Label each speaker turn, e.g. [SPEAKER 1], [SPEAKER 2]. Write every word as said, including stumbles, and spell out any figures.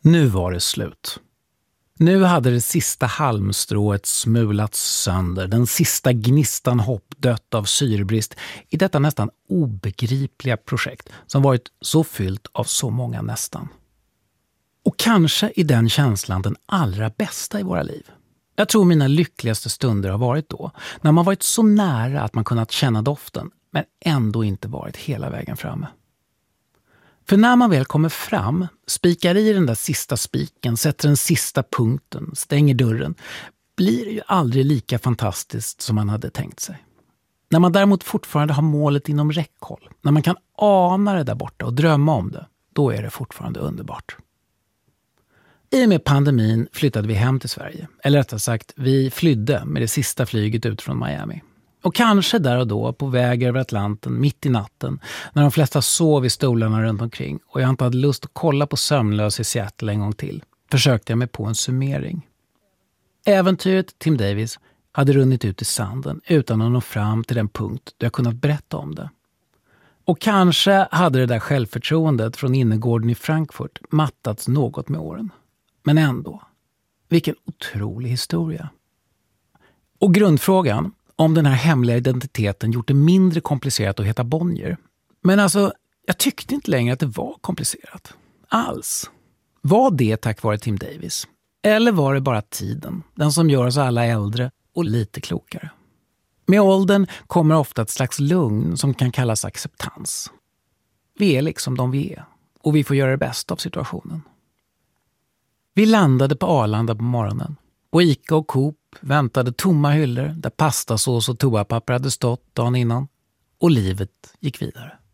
[SPEAKER 1] Nu var det slut. Nu hade det sista halmstrået smulats sönder, den sista gnistan hopp dött av syrebrist i detta nästan obegripliga projekt som varit så fyllt av så många nästan. Och kanske är den känslan den allra bästa i våra liv. Jag tror mina lyckligaste stunder har varit då, när man varit så nära att man kunnat känna doften, men ändå inte varit hela vägen framme. För när man väl kommer fram, spikar i den där sista spiken, sätter den sista punkten, stänger dörren, blir det ju aldrig lika fantastiskt som man hade tänkt sig. När man däremot fortfarande har målet inom räckhåll, när man kan ana det där borta och drömma om det, då är det fortfarande underbart. I och med pandemin flyttade vi hem till Sverige. Eller rättare sagt, vi flydde med det sista flyget ut från Miami. Och kanske där och då, på väg över Atlanten, mitt i natten, när de flesta sov i stolarna runt omkring och jag inte hade lust att kolla på Sömnlös i Seattle en gång till, försökte jag mig på en summering. Äventyret Tim Davis hade runnit ut i sanden utan att nå fram till den punkt där jag kunnat berätta om det. Och kanske hade det där självförtroendet från innergården i Frankfurt mattats något med åren. Men ändå, vilken otrolig historia. Och grundfrågan, om den här hemliga identiteten gjort det mindre komplicerat att heta Bonnier. Men alltså, jag tyckte inte längre att det var komplicerat. Alls. Var det tack vare Tim Davis? Eller var det bara tiden, den som gör oss alla äldre och lite klokare? Med åldern kommer ofta ett slags lugn som kan kallas acceptans. Vi är liksom de vi är, och vi får göra det bästa av situationen. Vi landade på Arlanda på morgonen. På Ica och Coop väntade tomma hyllor där pastasås och toapapper hade stått dagen innan. Och livet gick vidare.